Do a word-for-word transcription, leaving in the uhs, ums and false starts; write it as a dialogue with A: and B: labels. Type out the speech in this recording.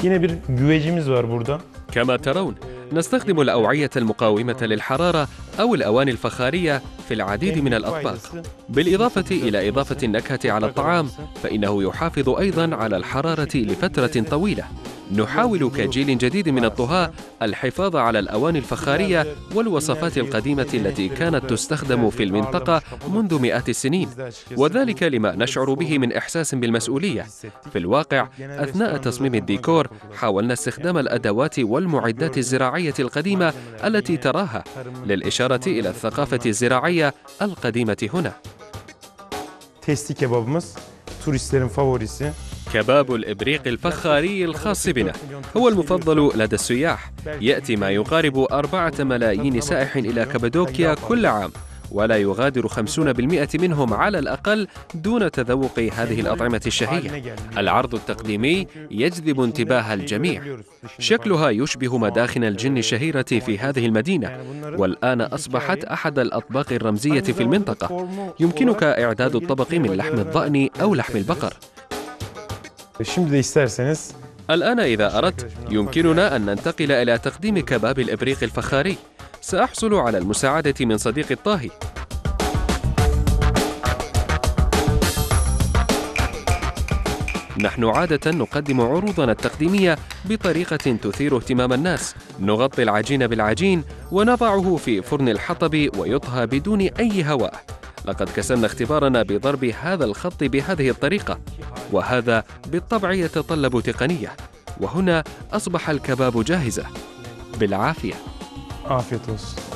A: Yine bir güvecimiz var burada.
B: كما ترون نستخدم الأوعية المقاومة للحرارة أو الأواني الفخارية في العديد من الأطباق، بالإضافة إلى إضافة النكهة على الطعام، فإنه يحافظ أيضاً على الحرارة لفترة طويلة. نحاول كجيل جديد من الطهاة الحفاظ على الأواني الفخارية والوصفات القديمة التي كانت تستخدم في المنطقة منذ مئات السنين، وذلك لما نشعر به من إحساس بالمسؤولية. في الواقع أثناء تصميم الديكور حاولنا استخدام الأدوات والمعدات الزراعية القديمة التي تراها للإشارة إلى الثقافة الزراعية القديمة هنا.
A: Testi kebabımız turistlerin favorisi.
B: كباب الإبريق الفخاري الخاص بنا هو المفضل لدى السياح. يأتي ما يقارب أربعة ملايين سائح إلى كابادوكيا كل عام، ولا يغادر خمسين بالمئة منهم على الأقل دون تذوق هذه الأطعمة الشهية. العرض التقديمي يجذب انتباه الجميع. شكلها يشبه مداخن الجن الشهيرة في هذه المدينة، والآن أصبحت أحد الأطباق الرمزية في المنطقة. يمكنك إعداد الطبق من لحم الضأن أو لحم البقر.
A: Şimdi de isterseniz
B: الآن إذا أردت يمكننا أن ننتقل إلى تقديم كباب الإبريق الفخاري. سأحصل على المساعدة من صديقي الطاهي. نحن عادة نقدم عروضنا التقديمية بطريقة تثير اهتمام الناس. نغطي العجين بالعجين ونضعه في فرن الحطب ويطهى بدون أي هواء. لقد كسرنا اختبارنا بضرب هذا الخط بهذه الطريقة، وهذا بالطبع يتطلب تقنية. وهنا أصبح الكباب جاهزة. بالعافية.
A: afiyet olsun.